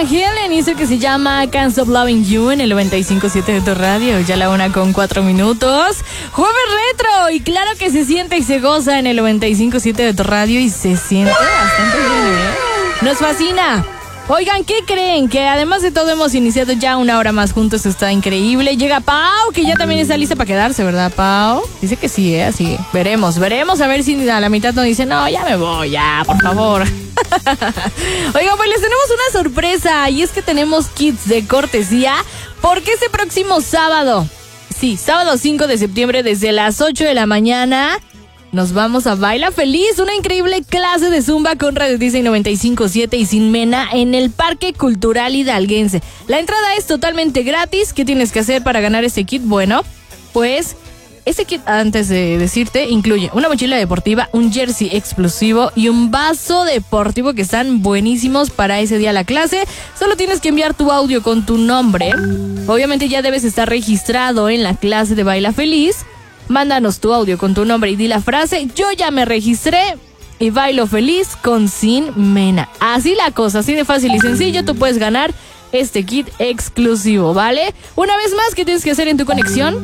Van Halen y eso que se llama Can't Stop Loving You en el 95.7 de tu radio. Ya la 1:04. Jueves retro y claro que se siente y se goza en el 95.7 de tu radio y se siente bastante bien, ¿eh? Nos fascina. Oigan, ¿qué creen? Que además de todo hemos iniciado ya una hora más juntos, está increíble. Llega Pau, que ya también está lista para quedarse, ¿verdad, Pau? Dice que sí, así. Veremos, a ver si a la mitad nos dice, no, ya me voy, ya, por favor. Oigan, pues les tenemos una sorpresa y es que tenemos kits de cortesía porque este próximo sábado, sí, sábado 5 de septiembre desde las 8 de la mañana... nos vamos a Baila Feliz, una increíble clase de Zumba con Radio Disney 95.7 y Sin Mena en el Parque Cultural Hidalguense. La entrada es totalmente gratis. ¿Qué tienes que hacer para ganar este kit? Bueno, pues este kit, antes de decirte, incluye una mochila deportiva, un jersey explosivo y un vaso deportivo que están buenísimos para ese día la clase. Solo tienes que enviar tu audio con tu nombre. Obviamente ya debes estar registrado en la clase de Baila Feliz. Mándanos tu audio con tu nombre y di la frase, yo ya me registré y bailo feliz con Sin Mena. Así la cosa, así de fácil y sencillo, tú puedes ganar este kit exclusivo, ¿vale? Una vez más, ¿qué tienes que hacer en tu conexión?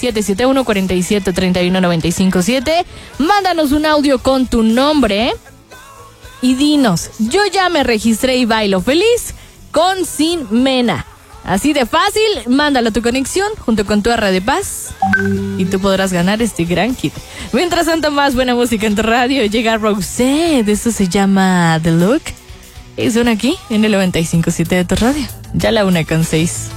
771-47-31-95-7. Mándanos un audio con tu nombre y dinos, yo ya me registré y bailo feliz con Sin Mena. Así de fácil, mándalo a tu conexión junto con tu arra de paz y tú podrás ganar este gran kit. Mientras tanto, más buena música en tu radio. Llega Rosé, de eso se llama The Look. Y suena aquí en el 95.7 de tu radio. Ya la 1:06.